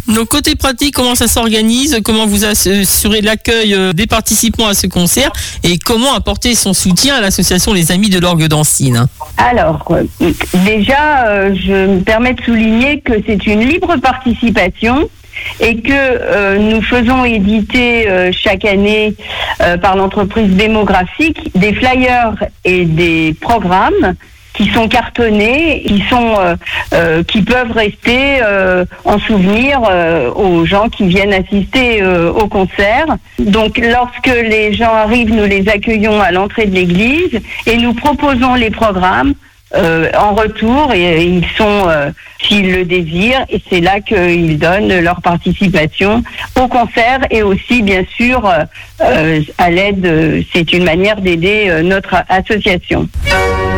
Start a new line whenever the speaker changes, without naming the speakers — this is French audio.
Donc côté pratique, comment ça s'organise? Comment vous assurez l'accueil des participants à ce concert? Et comment apporter son soutien à l'association Les Amis de l'Orgue d'Ancine?
Alors, déjà, je me permets de souligner que c'est une libre participation et que nous faisons éditer chaque année par l'entreprise démographique des flyers et des programmes qui sont cartonnés, qui peuvent rester en souvenir aux gens qui viennent assister au concert. Donc, lorsque les gens arrivent, nous les accueillons à l'entrée de l'église et nous proposons les programmes en retour, et ils sont, s'ils le désirent, et c'est là qu'ils donnent leur participation au concert et aussi, bien sûr, à l'aide. C'est une manière d'aider notre association.